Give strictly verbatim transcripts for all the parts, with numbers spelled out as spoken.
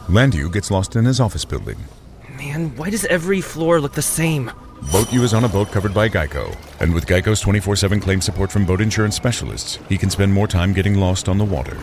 Landu gets lost in his office building. Man, why does every floor look the same? Boat U is on a boat covered by Geico. And with Geico's twenty-four seven claim support from boat insurance specialists, he can spend more time getting lost on the water.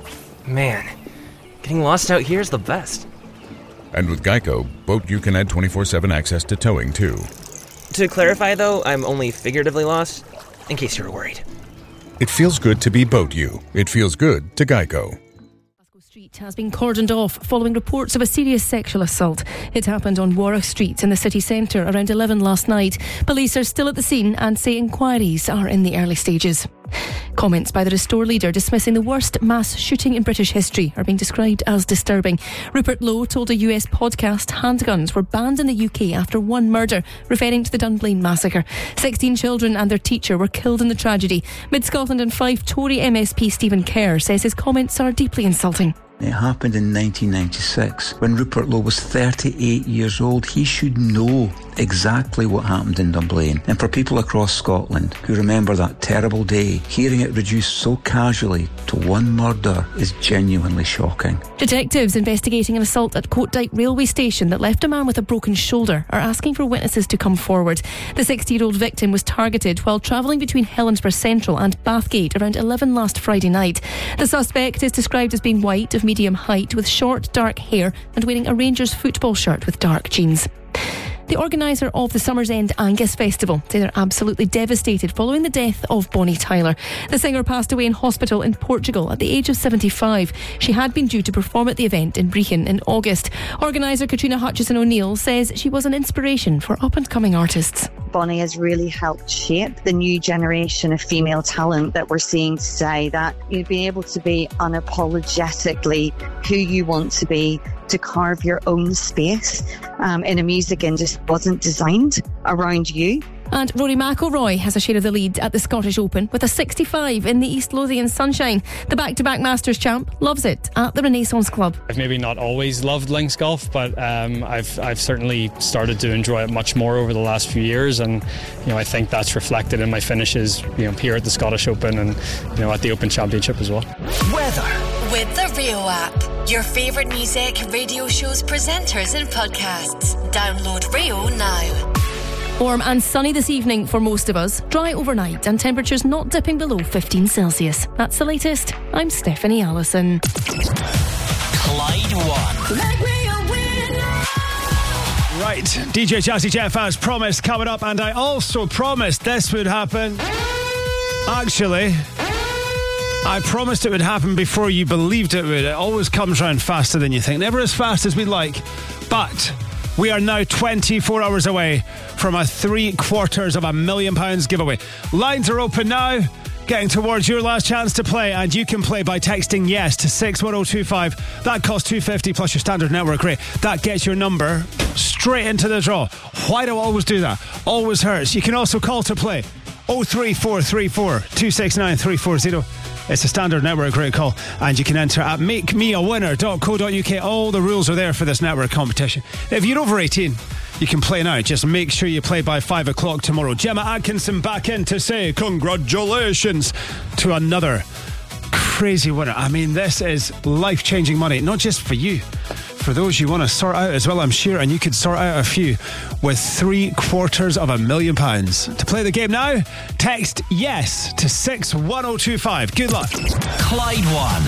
Man, getting lost out here is the best. And with Geico, Boat U can add twenty-four seven access to towing, too. To clarify, though, I'm only figuratively lost, in case you were worried. It feels good to be Boat U. It feels good to Geico. Street has been cordoned off following reports of a serious sexual assault. It happened on Warwick Street in the city centre around eleven last night. Police are still at the scene and say inquiries are in the early stages. Comments by the Restore leader dismissing the worst mass shooting in British history are being described as disturbing. Rupert Lowe told a U S podcast handguns were banned in the U K after one murder, referring to the Dunblane massacre. sixteen children and their teacher were killed in the tragedy. Mid-Scotland and Fife Tory M S P Stephen Kerr says his comments are deeply insulting. It happened in nineteen ninety-six when Rupert Lowe was thirty-eight years old. He should know exactly what happened in Dunblane. And for people across Scotland who remember that terrible day, hearing it reduced so casually to one murder is genuinely shocking. Detectives investigating an assault at Coatdyke railway station that left a man with a broken shoulder are asking for witnesses to come forward. The sixty-year-old victim was targeted while travelling between Helensburgh Central and Bathgate around eleven last Friday night. The suspect is described as being white, of medium height, with short dark hair and wearing a Rangers football shirt with dark jeans. The organiser of the Summer's End Angus Festival say they're absolutely devastated following the death of Bonnie Tyler. The singer passed away in hospital in Portugal at the age of seventy-five. She had been due to perform at the event in Brechin in August. Organiser Katrina Hutchison O'Neill says she was an inspiration for up-and-coming artists. Bonnie has really helped shape the new generation of female talent that we're seeing today, that you'd be able to be unapologetically who you want to be, to carve your own space um, in a music industry that wasn't designed around you. And Rory McIlroy has a share of the lead at the Scottish Open with a sixty-five in the East Lothian sunshine. The back-to-back Masters champ loves it at the Renaissance Club. I've maybe not always loved links golf, but um, I've I've certainly started to enjoy it much more over the last few years, and you know I think that's reflected in my finishes, you know, here at the Scottish Open and you know at the Open Championship as well. Weather with the Rio app, your favourite music, radio shows, presenters, and podcasts. Download Rio now. Warm and sunny this evening for most of us. Dry overnight and temperatures not dipping below fifteen Celsius. That's the latest. I'm Stephanie Allison. Clyde One. Right, D J Jazzy Jeff as promised coming up, and I also promised this would happen. Actually, I promised it would happen before you believed it would. It always comes round faster than you think. Never as fast as we'd like, but we are now twenty-four hours away from a three quarters of a million pounds giveaway. Lines are open now, getting towards your last chance to play, and you can play by texting yes to six one oh two five. That costs two fifty plus your standard network rate. That gets your number straight into the draw. Why do I always do that? Always hurts. You can also call to play oh three four three four two six nine three four zero. It's a standard network rate call, and you can enter at make me a winner dot co dot uk. All the rules are there for this network competition. If you're over eighteen, you can play now. Just make sure you play by five o'clock tomorrow. Gemma Atkinson back in to say congratulations to another crazy winner. I mean, this is life-changing money, not just for you, for those you want to sort out as well, I'm sure, and you could sort out a few with three quarters of a million pounds. To play the game now, text yes to six one oh two five. Good luck. Clyde One.